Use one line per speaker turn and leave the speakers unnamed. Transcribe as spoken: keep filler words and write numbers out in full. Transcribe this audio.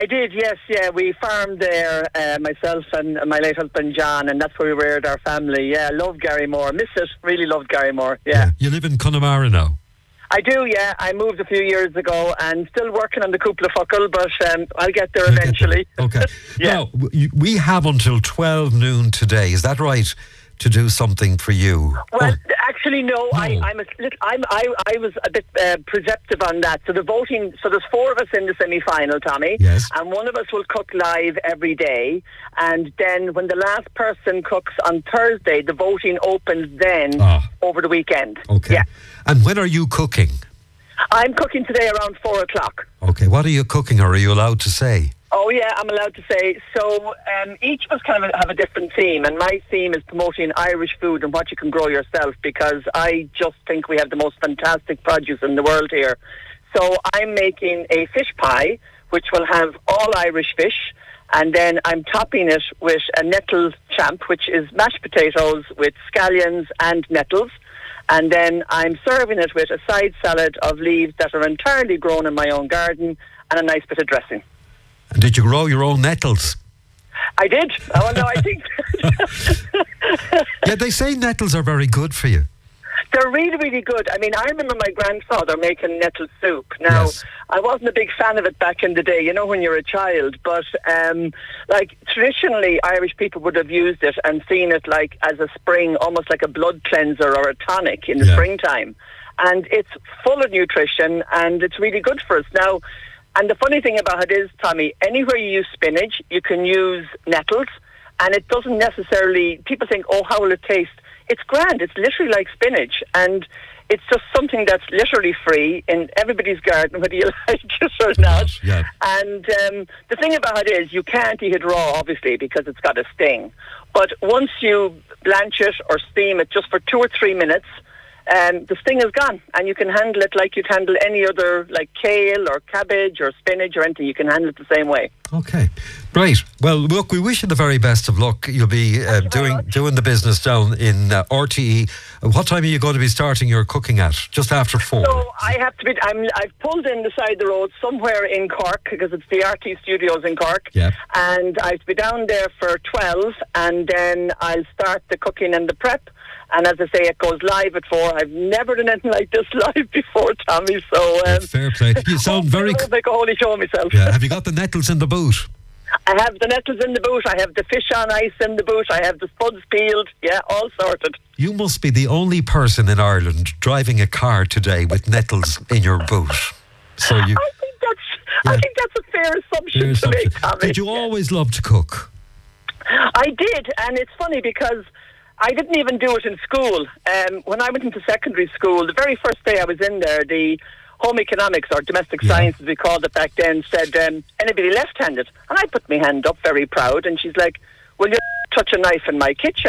I did, yes, yeah. We farmed there, uh, myself and my late husband John, and that's where we reared our family. Yeah, love Garrymore. Miss it. Really loved Garrymore. Yeah.
yeah. You live in Connemara now?
I do, yeah. I moved a few years ago and still working on the Cúpla Focal, but um, I'll get there eventually.
Get there. Okay.
yeah.
Now, we have until twelve noon today. Is that right? To do something for you?
Well,
oh.
actually, no.
no.
I, I'm a little, I'm, I, I was a bit uh, perceptive on that. So the voting. So there's four of us in the semi-final, Tommy.
Yes.
And one of us will cook live every day. And then when the last person cooks on Thursday, the voting opens then
ah.
over the weekend.
Okay.
Yeah.
And when are you cooking?
I'm cooking today around four o'clock.
Okay. What are you cooking, or are you allowed to say?
Oh, yeah, I'm allowed to say. So um, each of us kind of have a different theme, and my theme is promoting Irish food and what you can grow yourself, because I just think we have the most fantastic produce in the world here. So I'm making a fish pie, which will have all Irish fish, and then I'm topping it with a nettle champ, which is mashed potatoes with scallions and nettles. And then I'm serving it with a side salad of leaves that are entirely grown in my own garden and a nice bit of dressing.
And did you grow your own nettles?
I did. Oh, no, I think...
yeah, they say nettles are very good for you.
They're really, really good. I mean, I remember my grandfather making nettle soup. Now,
yes.
I wasn't a big fan of it back in the day, you know, when you're a child. But, um, like, traditionally, Irish people would have used it and seen it, like, as a spring, almost like a blood cleanser or a tonic in the
yeah.
springtime. And it's full of nutrition, and it's really good for us. Now... And the funny thing about it is, Tommy, anywhere you use spinach, you can use nettles, and it doesn't necessarily, people think, oh, how will it taste? It's grand. It's literally like spinach, and it's just something that's literally free in everybody's garden, whether you like it or not.
Yeah.
And um, the thing about it is, you can't eat it raw, obviously, because it's got a sting. But once you blanch it or steam it just for two or three minutes, Um, the sting is gone, and you can handle it like you'd handle any other, like kale or cabbage or spinach or anything. You can handle it the same way.
Okay, right. Well, look, we wish you the very best of luck. You'll be uh, doing doing the business down in uh, R T E. What time are you going to be starting your cooking at? Just after four?
So I have to be. I'm, I've pulled in the side of the road somewhere in Cork, because it's the R T E studios in Cork.
Yeah.
And I have to be down there for twelve, and then I'll start the cooking and the prep. And as I say, it goes live at four. I've never done anything like this live before, Tommy. So um,
fair play. You sound very.
I'll make a holy show of myself.
Yeah. Have you got the nettles in the boot?
I have the nettles in the boot. I have the fish on ice in the boot. I have the spuds peeled. Yeah, all sorted.
You must be the only person in Ireland driving a car today with nettles in your boot. So you.
I think that's.
Yeah.
I think that's a fair assumption
fair
to
assumption.
make, Tommy.
Did you always love to cook?
I did, and it's funny because I didn't even do it in school. Um, when I went into secondary school, the very first day I was in there, the home economics or domestic
yeah.
science, as we called it back then, said, um, anybody left-handed? And I put my hand up, very proud, and she's like, will you touch a knife in my kitchen?